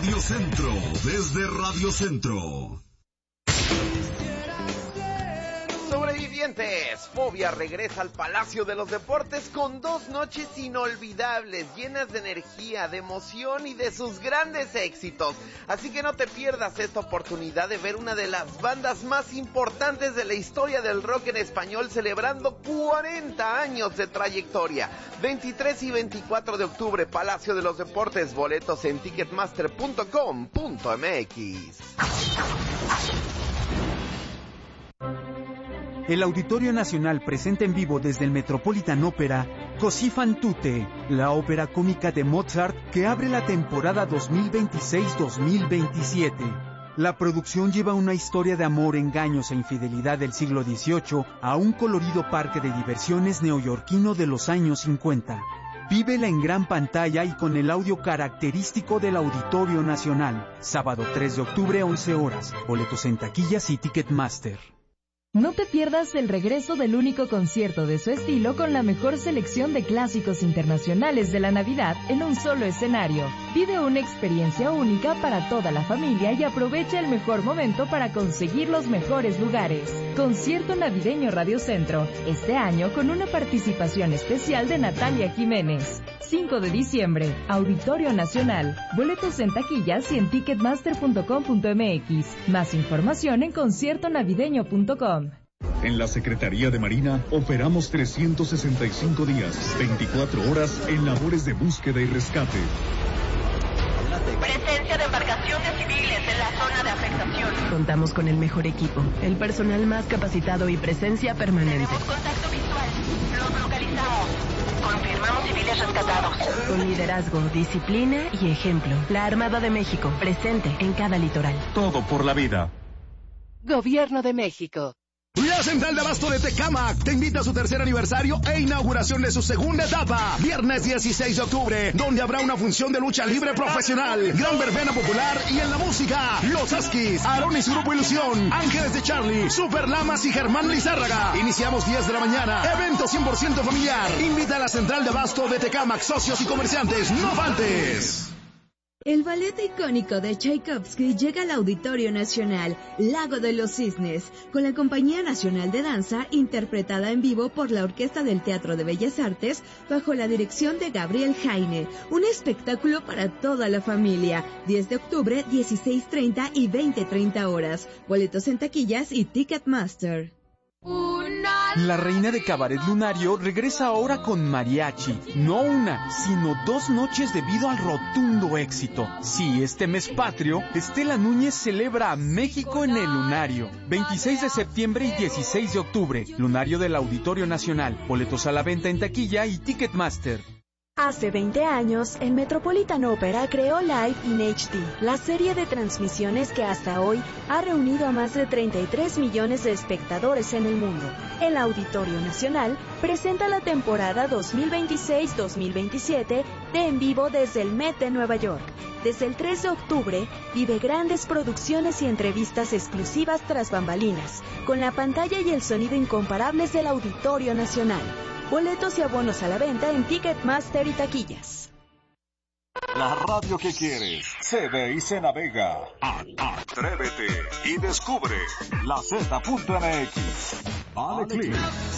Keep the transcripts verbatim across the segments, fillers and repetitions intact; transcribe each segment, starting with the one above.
Radio Centro, desde Radio Centro. Sobrevivientes, Fobia regresa al Palacio de los Deportes con dos noches inolvidables, llenas de energía, de emoción y de sus grandes éxitos. Así que no te pierdas esta oportunidad de ver una de las bandas más importantes de la historia del rock en español celebrando cuarenta años de trayectoria. veintitrés y veinticuatro de octubre, Palacio de los Deportes, boletos en ticketmaster punto com punto m x. El Auditorio Nacional presenta en vivo desde el Metropolitan Opera Così fan tutte, la ópera cómica de Mozart que abre la temporada dos mil veintiséis dos mil veintisiete. La producción lleva una historia de amor, engaños e infidelidad del siglo dieciocho a un colorido parque de diversiones neoyorquino de los años cincuenta. Vívela en gran pantalla y con el audio característico del Auditorio Nacional. Sábado tres de octubre, once horas. Boletos en taquillas y Ticketmaster. No te pierdas el regreso del único concierto de su estilo con la mejor selección de clásicos internacionales de la Navidad en un solo escenario. Vive una experiencia única para toda la familia y aprovecha el mejor momento para conseguir los mejores lugares. Concierto navideño Radio Centro, este año con una participación especial de Natalia Jiménez. cinco de diciembre, Auditorio Nacional. Boletos en taquillas y en ticketmaster punto com punto m x. Más información en concierto navideño punto com. En la Secretaría de Marina operamos trescientos sesenta y cinco días, veinticuatro horas en labores de búsqueda y rescate. Presencia de embarcaciones civiles en la zona de afectación. Contamos con el mejor equipo, el personal más capacitado y presencia permanente. Tenemos contacto visual. Los localizamos. Confirmamos civiles rescatados. Con liderazgo, disciplina y ejemplo. La Armada de México, presente en cada litoral. Todo por la vida. Gobierno de México. La Central de Abasto de Tecámac te invita a su tercer aniversario e inauguración de su segunda etapa, viernes dieciséis de octubre, donde habrá una función de lucha libre profesional, gran verbena popular y en la música, Los Askis, Aarón y su grupo Ilusión, Ángeles de Charlie, Super Lamas y Germán Lizárraga. Iniciamos diez de la mañana, evento cien por ciento familiar. Invita a la Central de Abasto de Tecámac, socios y comerciantes, no faltes. El ballet icónico de Tchaikovsky llega al Auditorio Nacional, Lago de los Cisnes, con la Compañía Nacional de Danza, interpretada en vivo por la Orquesta del Teatro de Bellas Artes, bajo la dirección de Gabriel Jaine. Un espectáculo para toda la familia. diez de octubre, dieciséis treinta y veinte treinta horas. Boletos en taquillas y Ticketmaster. La reina de Cabaret Lunario regresa ahora con mariachi. No una, sino dos noches debido al rotundo éxito. Sí, este mes patrio, Estela Núñez celebra a México en el Lunario. veintiséis de septiembre y dieciséis de octubre. Lunario del Auditorio Nacional. Boletos a la venta en taquilla y Ticketmaster. Hace veinte años, el Metropolitan Opera creó Live in H D, la serie de transmisiones que hasta hoy ha reunido a más de treinta y tres millones de espectadores en el mundo. El Auditorio Nacional presenta la temporada dos mil veintiséis dos mil veintisiete de En Vivo desde el Met de Nueva York. Desde el tres de octubre, vive grandes producciones y entrevistas exclusivas tras bambalinas, con la pantalla y el sonido incomparables del Auditorio Nacional. Boletos y abonos a la venta en Ticketmaster y taquillas. La radio que quieres se ve y se navega. Atrévete y descubre la Z punto M X. Dale click.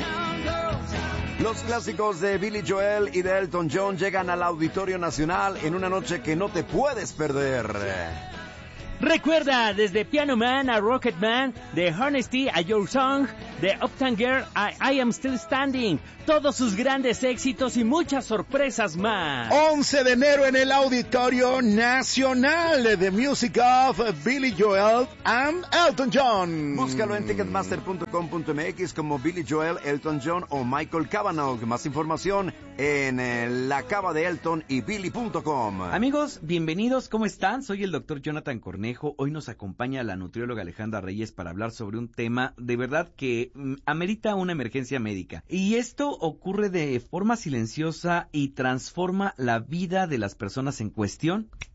Los clásicos de Billy Joel y de Elton John llegan al Auditorio Nacional en una noche que no te puedes perder. Recuerda, desde Piano Man a Rocket Man, de Honesty a Your Song, de Uptown Girl a I Am Still Standing, todos sus grandes éxitos y muchas sorpresas más. once de enero en el Auditorio Nacional, The Music of Billy Joel and Elton John. Búscalo en ticketmaster punto com punto m x como Billy Joel, Elton John o Michael Cavanaugh. Más información en eh, la cava de Elton y Billy punto com. Amigos, bienvenidos, ¿cómo están? Soy el doctor Jonathan Cornejo. Hoy nos acompaña la nutrióloga Alejandra Reyes para hablar sobre un tema de verdad que mm, amerita una emergencia médica. Y esto ocurre de forma silenciosa y transforma la vida de las personas en cuestión.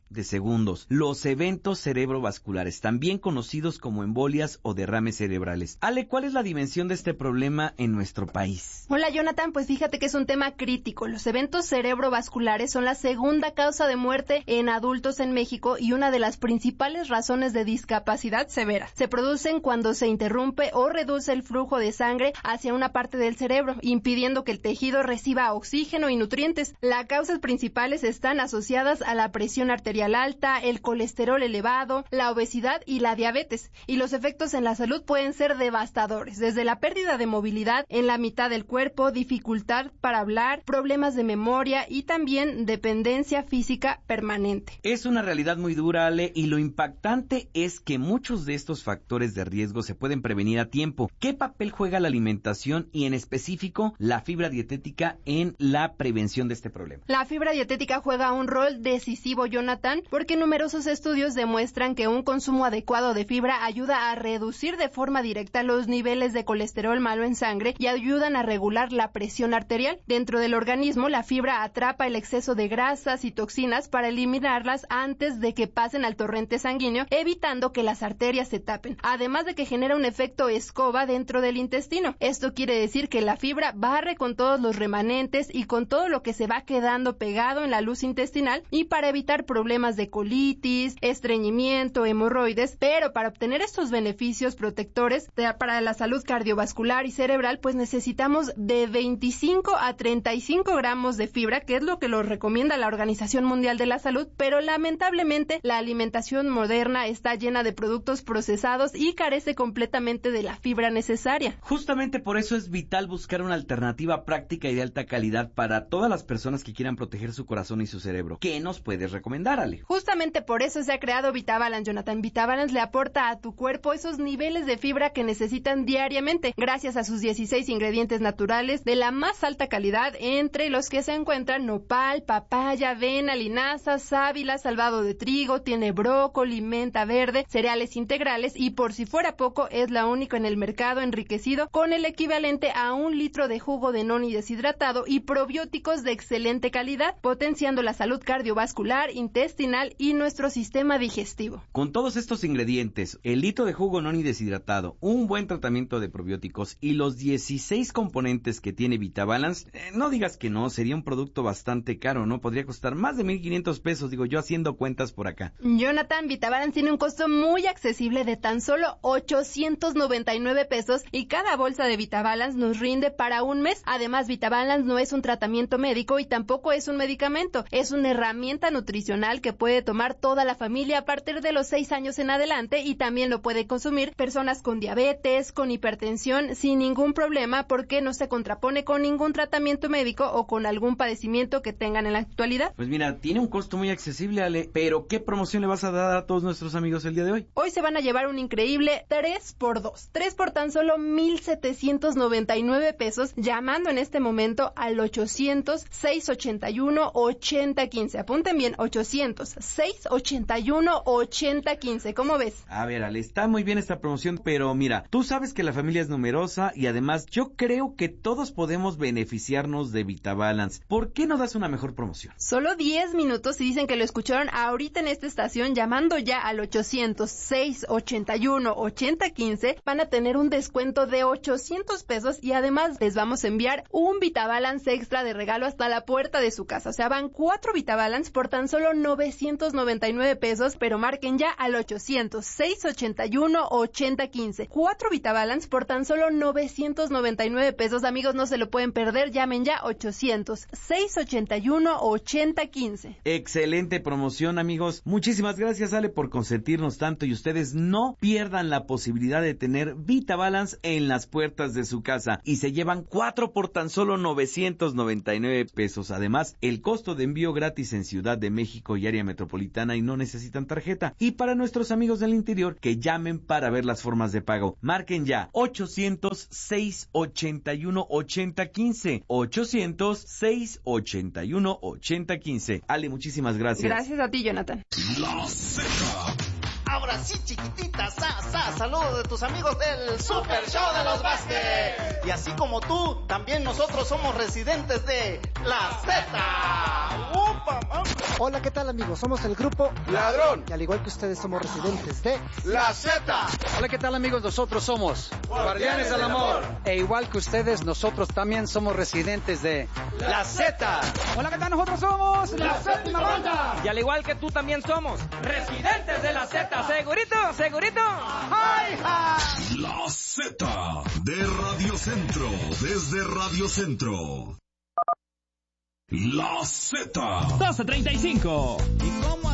de segundos. Los eventos cerebrovasculares, también conocidos como embolias o derrames cerebrales. Ale, ¿cuál es la dimensión de este problema en nuestro país? Hola, Jonathan, pues fíjate que es un tema crítico. Los eventos cerebrovasculares son la segunda causa de muerte en adultos en México y una de las principales razones de discapacidad severa. Se producen cuando se interrumpe o reduce el flujo de sangre hacia una parte del cerebro, impidiendo que el tejido reciba oxígeno y nutrientes. Las causas principales están asociadas a la presión arterial alta, el colesterol elevado, la obesidad y la diabetes. Y los efectos en la salud pueden ser devastadores, desde la pérdida de movilidad en la mitad del cuerpo, dificultad para hablar, problemas de memoria y también dependencia física permanente. Es una realidad muy dura, Ale, y lo impactante es que muchos de estos factores de riesgo se pueden prevenir a tiempo. ¿Qué papel juega la alimentación y en específico la fibra dietética en la prevención de este problema? La fibra dietética juega un rol decisivo, Jonathan, porque numerosos estudios demuestran que un consumo adecuado de fibra ayuda a reducir de forma directa los niveles de colesterol malo en sangre y ayudan a regular la presión arterial. Dentro del organismo, la fibra atrapa el exceso de grasas y toxinas para eliminarlas antes de que pasen al torrente sanguíneo, evitando que las arterias se tapen, además de que genera un efecto escoba dentro del intestino. Esto quiere decir que la fibra barre con todos los remanentes y con todo lo que se va quedando pegado en la luz intestinal, y para evitar problemas de colitis, estreñimiento, hemorroides, pero para obtener estos beneficios protectores de, para la salud cardiovascular y cerebral, pues necesitamos de veinticinco a treinta y cinco gramos de fibra, que es lo que lo recomienda la Organización Mundial de la Salud, pero lamentablemente la alimentación moderna está llena de productos procesados y carece completamente de la fibra necesaria. Justamente por eso es vital buscar una alternativa práctica y de alta calidad para todas las personas que quieran proteger su corazón y su cerebro. ¿Qué nos puedes recomendar, Ale? Justamente por eso se ha creado VitaBalance, Jonathan. VitaBalance le aporta a tu cuerpo esos niveles de fibra que necesitan diariamente, gracias a sus dieciséis ingredientes naturales de la más alta calidad, entre los que se encuentran nopal, papaya, avena, linaza, sábila, salvado de trigo, tiene brócoli, menta verde, cereales integrales y, por si fuera poco, es la única en el mercado enriquecido con el equivalente a un litro de jugo de noni deshidratado y probióticos de excelente calidad, potenciando la salud cardiovascular, intestinal y nuestro sistema digestivo. Con todos estos ingredientes, el litro de jugo noni deshidratado, un buen tratamiento de probióticos y los dieciséis componentes que tiene VitaBalance, eh, no digas que no, sería un producto bastante caro, ¿no? Podría costar más de mil quinientos pesos, digo yo haciendo cuentas por acá. Jonathan, VitaBalance tiene un costo muy accesible de tan solo ochocientos noventa y nueve pesos y cada bolsa de VitaBalance nos rinde para un mes. Además, VitaBalance no es un tratamiento médico y tampoco es un medicamento, es una herramienta nutricional que puede tomar toda la familia a partir de los seis años en adelante, y también lo puede consumir personas con diabetes, con hipertensión, sin ningún problema, porque no se contrapone con ningún tratamiento médico o con algún padecimiento que tengan en la actualidad. Pues mira, tiene un costo muy accesible, Ale, pero ¿qué promoción le vas a dar a todos nuestros amigos el día de hoy? Hoy se van a llevar un increíble tres por dos, tres por tan solo mil setecientos noventa y nueve pesos, llamando en este momento al ochocientos, seiscientos ochenta y uno, ochenta quince. Apunten bien, ochocientos, seiscientos ochenta y uno, ochenta quince. ¿Cómo ves? A ver, Ale, está muy bien esta promoción, pero mira, tú sabes que la familia es numerosa y además yo creo que todos podemos beneficiarnos de VitaBalance. ¿Por qué no das una mejor promoción? Solo diez minutos y dicen que lo escucharon ahorita en esta estación, llamando ya al ochocientos, seiscientos ochenta y uno, ochenta quince, van a tener un descuento de ochocientos pesos y además les vamos a enviar un VitaBalance extra de regalo hasta la puerta de su casa. O sea, van cuatro VitaBalance por tan solo novecientos noventa y nueve pesos, pero marquen ya al ochocientos, seiscientos ochenta y uno, ochenta quince. Cuatro VitaBalance por tan solo novecientos noventa y nueve pesos. Amigos, no se lo pueden perder, llamen ya ochocientos, seiscientos ochenta y uno, ochenta quince. Excelente promoción, amigos. Muchísimas gracias, Ale, por consentirnos tanto, y ustedes no pierdan la posibilidad de tener VitaBalance en las puertas de su casa y se llevan cuatro por tan solo novecientos noventa y nueve pesos. Además, el costo de envío gratis en Ciudad de México y área metropolitana y no necesitan tarjeta. Y para nuestros amigos del interior, que llamen para ver las formas de pago. Marquen ya ochocientos, seiscientos ochenta y uno, ochenta quince. ochocientos, seiscientos ochenta y uno, ochenta quince. Ale, muchísimas gracias. Gracias a ti, Jonathan. La Z Ahora sí, chiquitita, sa, sa, saludos de tus amigos del Super Show de los Vázquez. Y así como tú, también nosotros somos residentes de La Z. ¡Upa, mamá! Hola, ¿qué tal, amigos? Somos el grupo Ladrón. Y al igual que ustedes somos residentes de La Z. Hola, ¿qué tal, amigos? Nosotros somos Guardianes del Amor. E igual que ustedes, nosotros también somos residentes de La Z. Hola, ¿qué tal? Nosotros somos La Séptima Banda. Y al igual que tú también somos residentes de La Z. ¿Segurito? ¿Segurito? ¡Ay, ja! La Z de Radio Centro, desde Radio Centro. La Z. doce treinta y cinco. ¿Y cómo